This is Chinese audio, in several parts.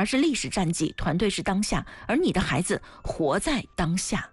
孩是历史战绩，团队是当下，而你的孩子活在当下。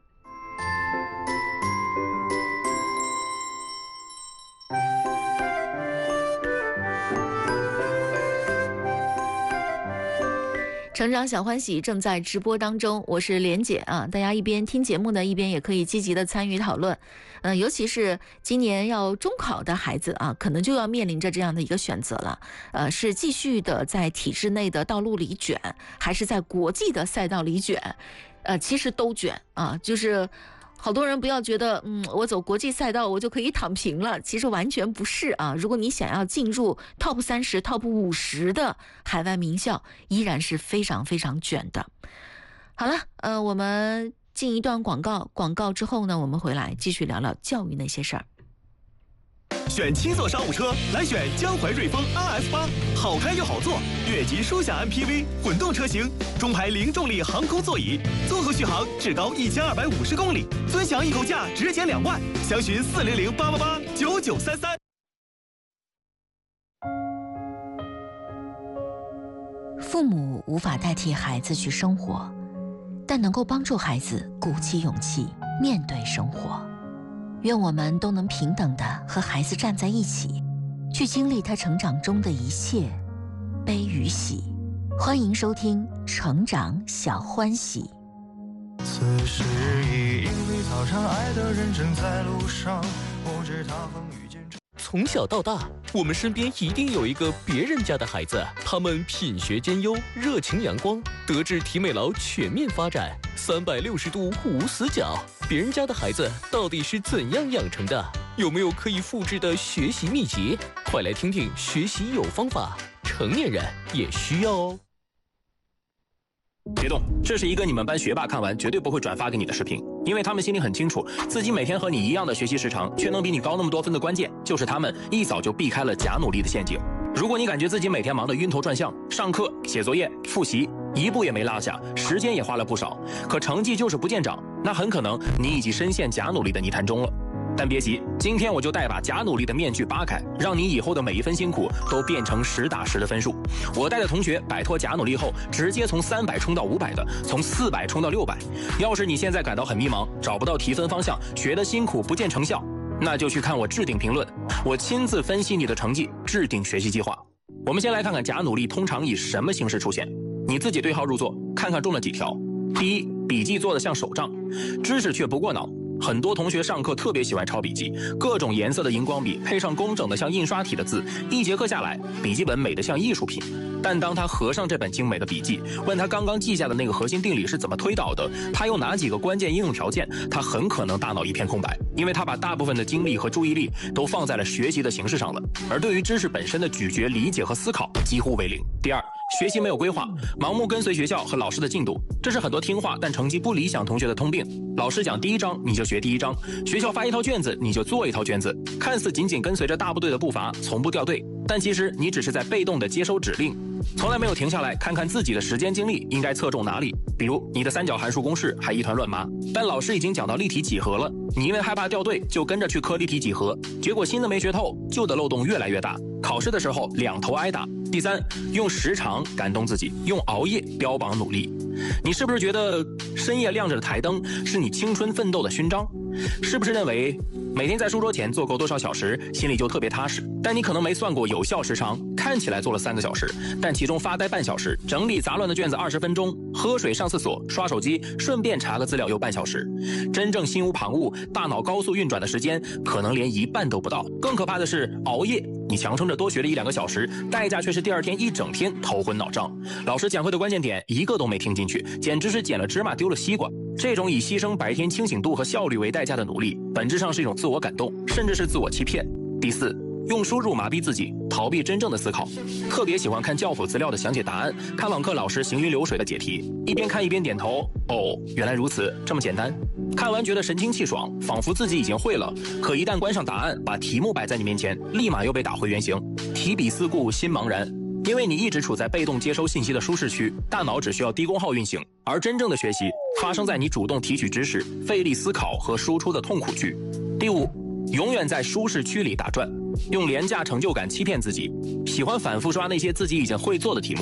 成长小欢喜正在直播当中，我是莲姐啊，大家一边听节目呢，一边也可以积极的参与讨论。尤其是今年要中考的孩子啊，可能就要面临着这样的一个选择了，是继续的在体制内的道路里卷，还是在国际的赛道里卷？其实都卷啊，就是。好多人不要觉得，我走国际赛道我就可以躺平了，其实完全不是啊。如果你想要进入 Top 30、Top 50的海外名校，依然是非常非常卷的。好了，我们进一段广告之后呢，我们回来继续聊聊教育那些事儿。 选七座商务车，来选江淮瑞风 RS8，好开又好坐，越级舒享 MPV 混动车型，中排零重力航空座椅，综合续航至高1250公里，尊享易购价直减2万，详询400-888-9933。 父母无法代替孩子去生活，但能够帮助孩子鼓起勇气面对生活。愿我们都能平等地和孩子站在一起，去经历他成长中的一切悲与喜。欢迎收听《成长小欢喜》。 此时已因为早上爱的人正在路上，不知他风雨兼程。 从小到大，我们身边一定有一个别人家的孩子，他们品学兼优，热情阳光，德智体美劳全面发展，360度无死角。别人家的孩子到底是怎样养成的？有没有可以复制的学习秘籍？快来听听学习有方法，成年人也需要哦。 别动，这是一个你们班学霸看完绝对不会转发给你的视频，因为他们心里很清楚，自己每天和你一样的学习时长，却能比你高那么多分的关键，就是他们一早就避开了假努力的陷阱。如果你感觉自己每天忙得晕头转向，上课、写作业、复习，一步也没落下，时间也花了不少，可成绩就是不见长，那很可能你已经深陷假努力的泥潭中了。但别急，今天我就带把假努力的面具扒开，让你以后的每一分辛苦都变成实打实的分数。我带的同学摆脱假努力后，直接从300冲到500的，从400冲到600。要是你现在感到很迷茫，找不到提分方向，学得辛苦不见成效，那就去看我置顶评论，我亲自分析你的成绩，制定学习计划。我们先来看看假努力通常以什么形式出现，你自己对号入座，看看中了几条。第一，笔记做得像手账，知识却不过脑。很多同学上课特别喜欢抄笔记，各种颜色的荧光笔配上工整的像印刷体的字，一节课下来，笔记本美得像艺术品。但当他合上这本精美的笔记，问他刚刚记下的那个核心定理是怎么推导的，他有哪几个关键应用条件，他很可能大脑一片空白，因为他把大部分的精力和注意力都放在了学习的形式上了，而对于知识本身的咀嚼、理解和思考几乎为零。第二，学习没有规划，盲目跟随学校和老师的进度，这是很多听话但成绩不理想同学的通病。老师讲第一章你就学第一章，学校发一套卷子你就做一套卷子，看似紧紧跟随着大部队的步伐，从不掉队，但其实你只是在被动的接收指令，从来没有停下来看看自己的时间精力应该侧重哪里。比如你的三角函数公式还一团乱麻，但老师已经讲到立体几何了，你因为害怕掉队就跟着去磕立体几何，结果新的没学透，旧的漏洞越来越大，考试的时候两头挨打。第三，用时长感动自己，用熬夜标榜努力。你是不是觉得深夜亮着的台灯是你青春奋斗的勋章？是不是认为每天在书桌前做够多少小时，心里就特别踏实？但你可能没算过有效时长，看起来做了3个小时，但其中发呆半小时，整理杂乱的卷子20分钟，喝水上厕所刷手机，顺便查个资料又半小时。真正心无旁骛，大脑高速运转的时间可能连一半都不到。更可怕的是熬夜，你强撑着多学了1-2个小时，代价却是第二天一整天头昏脑胀。老师讲课的关键点一个都没听进去，简直是捡了芝麻丢了西瓜。这种以牺牲白天清醒度和效率为代价的努力，本质上是一种自我感动，甚至是自我欺骗。第四，用输入麻痹自己，逃避真正的思考。特别喜欢看教辅资料的详解答案，看网课老师行云流水的解题，一边看一边点头，哦，原来如此，这么简单。看完觉得神清气爽，仿佛自己已经会了，可一旦关上答案，把题目摆在你面前，立马又被打回原形，提笔思故心茫然。因为你一直处在被动接收信息的舒适区，大脑只需要低功耗运行，而真正的学习发生在你主动提取知识、费力思考和输出的痛苦区。第五，永远在舒适区里打转，用廉价成就感欺骗自己，喜欢反复刷那些自己已经会做的题目。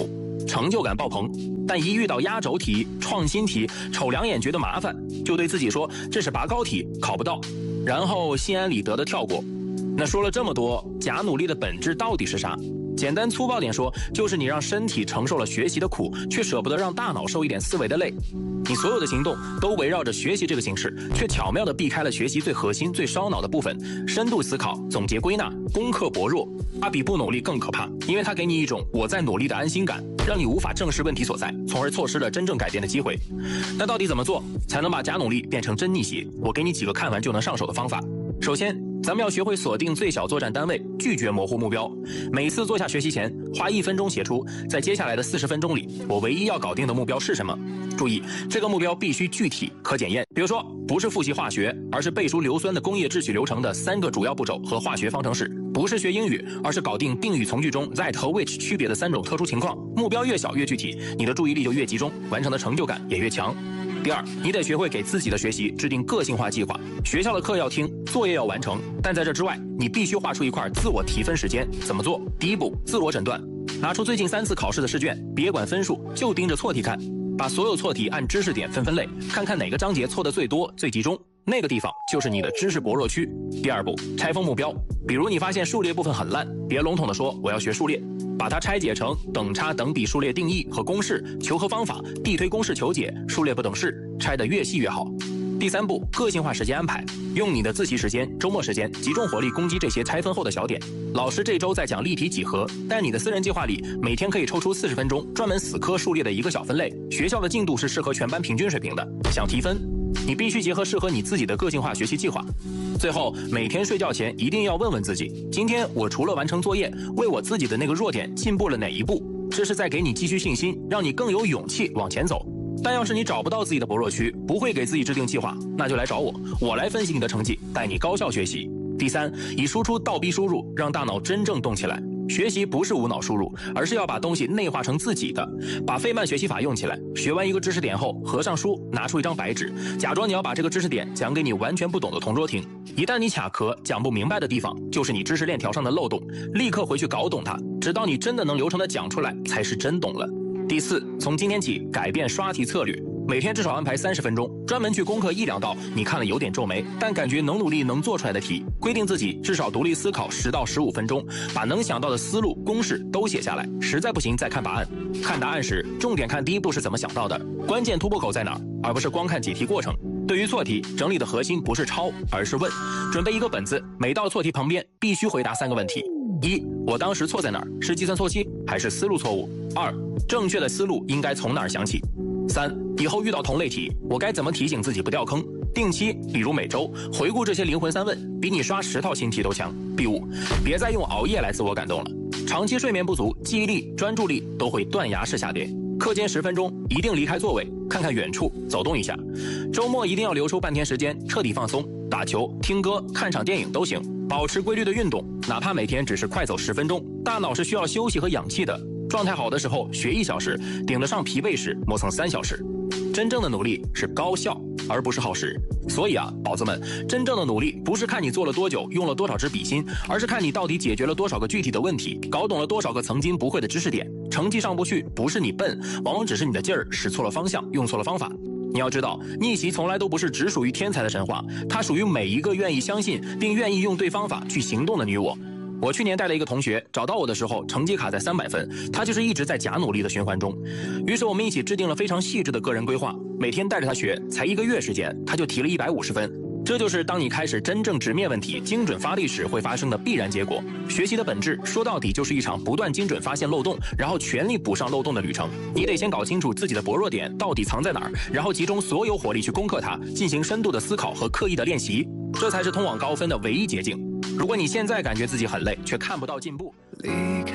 成就感爆棚。但一遇到压轴题、创新题，瞅两眼觉得麻烦，就对自己说这是拔高题，考不到，然后心安理得的跳过。那说了这么多，假努力的本质到底是啥？简单粗暴点说，就是你让身体承受了学习的苦，却舍不得让大脑受一点思维的累。你所有的行动都围绕着学习这个形式，却巧妙地避开了学习最核心、最烧脑的部分——深度思考、总结归纳、攻克薄弱。它比不努力更可怕，因为它给你一种我在努力的安心感，让你无法正视问题所在，从而错失了真正改变的机会。那到底怎么做才能把假努力变成真逆袭？我给你几个看完就能上手的方法。首先，咱们要学会锁定最小作战单位，拒绝模糊目标。每次坐下学习前，花1分钟写出在接下来的40分钟里，我唯一要搞定的目标是什么。注意，这个目标必须具体、可检验。比如说，不是复习化学，而是背熟硫酸的工业制取流程的3个主要步骤和化学方程式；不是学英语，而是搞定定语从句中 that 和 which 区别的3种特殊情况。目标越小越具体，你的注意力就越集中，完成的成就感也越强。第二，你得学会给自己的学习制定个性化计划。学校的课要听，作业要完成，但在这之外，你必须画出一块自我提分时间。怎么做？第一步，自我诊断，拿出最近3次考试的试卷，别管分数，就盯着错题看，把所有错题按知识点分类，看看哪个章节错的最多、最集中，那个地方就是你的知识薄弱区。第二步，拆分目标，比如你发现数列部分很烂，别笼统的说我要学数列，把它拆解成等差等比数列定义和公式、求和方法、递推公式求解、数列不等式，拆得越细越好。第三步，个性化时间安排，用你的自习时间、周末时间集中火力攻击这些拆分后的小点。老师这周在讲立体几何，但你的私人计划里每天可以抽出40分钟，专门死磕数列的一个小分类。学校的进度是适合全班平均水平的，想提分，你必须结合适合你自己的个性化学习计划。最后，每天睡觉前一定要问问自己，今天我除了完成作业，为我自己的那个弱点进步了哪一步？这是在给你积蓄信心，让你更有勇气往前走。但要是你找不到自己的薄弱区，不会给自己制定计划，那就来找我，我来分析你的成绩，带你高效学习。第三，以输出倒逼输入，让大脑真正动起来。学习不是无脑输入，而是要把东西内化成自己的。把费曼学习法用起来，学完一个知识点后，合上书，拿出一张白纸，假装你要把这个知识点讲给你完全不懂的同桌听。一旦你卡壳，讲不明白的地方，就是你知识链条上的漏洞，立刻回去搞懂它，直到你真的能流畅的讲出来，才是真懂了。第四，从今天起改变刷题策略，每天至少安排30分钟，专门去攻克1-2道你看了有点皱眉，但感觉能努力能做出来的题。规定自己至少独立思考10到15分钟，把能想到的思路、公式都写下来。实在不行再看答案。看答案时，重点看第一步是怎么想到的，关键突破口在哪儿，而不是光看解题过程。对于错题，整理的核心不是抄，而是问。准备一个本子，每道错题旁边必须回答3个问题：一，我当时错在哪儿？是计算错期还是思路错误？二，正确的思路应该从哪儿想起？三，以后遇到同类题，我该怎么提醒自己不掉坑？定期，比如每周回顾这些灵魂3问，比你刷10套新题都强。第五，别再用熬夜来自我感动了，长期睡眠不足，记忆力、专注力都会断崖式下跌。课间10分钟一定离开座位，看看远处，走动一下。周末一定要留出半天时间彻底放松，打球、听歌、看场电影都行。保持规律的运动，哪怕每天只是快走10分钟，大脑是需要休息和氧气的。状态好的时候学1小时，顶得上疲惫时磨蹭3小时。真正的努力是高效，而不是耗时。所以啊，宝子们，真正的努力不是看你做了多久，用了多少支笔芯，而是看你到底解决了多少个具体的问题，搞懂了多少个曾经不会的知识点。成绩上不去，不是你笨，往往只是你的劲儿使错了方向，用错了方法。你要知道，逆袭从来都不是只属于天才的神话，它属于每一个愿意相信并愿意用对方法去行动的你我。我去年带了一个同学，找到我的时候成绩卡在300分，他就是一直在假努力的循环中。于是我们一起制定了非常细致的个人规划，每天带着他学，才1个月时间，他就提了150分。这就是当你开始真正直面问题、精准发力时会发生的必然结果。学习的本质说到底就是一场不断精准发现漏洞，然后全力补上漏洞的旅程。你得先搞清楚自己的薄弱点到底藏在哪儿，然后集中所有火力去攻克它，进行深度的思考和刻意的练习，这才是通往高分的唯一捷径。如果你现在感觉自己很累，却看不到进步， 离开